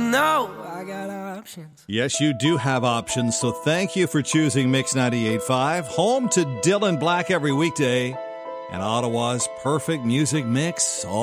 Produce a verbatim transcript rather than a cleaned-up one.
know I got options. Yes, you do have options, so thank you for choosing Mix ninety-eight point five, home to Dylan Black every weekday, and Ottawa's perfect music mix.